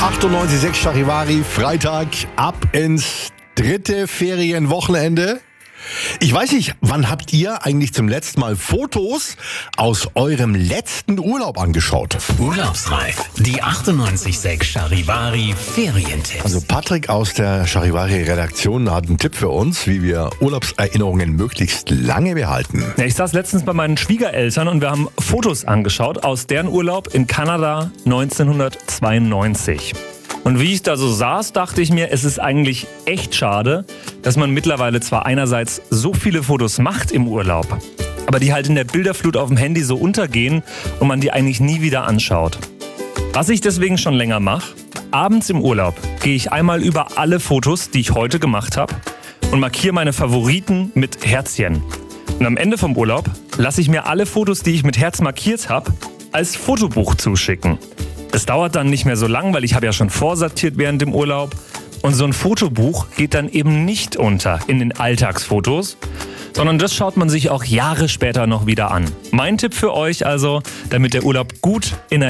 98,6 Charivari, Freitag, ab ins dritte Ferienwochenende. Ich weiß nicht, wann habt ihr eigentlich zum letzten Mal Fotos aus eurem letzten Urlaub angeschaut? Urlaubsreif, die 98,6 Charivari Ferientipps. Also Patrick aus der Charivari-Redaktion hat einen Tipp für uns, wie wir Urlaubserinnerungen möglichst lange behalten. Ja, ich saß letztens bei meinen Schwiegereltern und wir haben Fotos angeschaut aus deren Urlaub in Kanada 1992. Und wie ich da so saß, dachte ich mir, es ist eigentlich echt schade, dass man mittlerweile zwar einerseits so viele Fotos macht im Urlaub, aber die halt in der Bilderflut auf dem Handy so untergehen und man die eigentlich nie wieder anschaut. Was ich deswegen schon länger mache, abends im Urlaub gehe ich einmal über alle Fotos, die ich heute gemacht habe und markiere meine Favoriten mit Herzchen. Und am Ende vom Urlaub lasse ich mir alle Fotos, die ich mit Herz markiert habe, als Fotobuch zuschicken. Das dauert dann nicht mehr so lang, weil ich habe ja schon vorsortiert während dem Urlaub. Und so ein Fotobuch geht dann eben nicht unter in den Alltagsfotos, sondern das schaut man sich auch Jahre später noch wieder an. Mein Tipp für euch also, damit der Urlaub gut in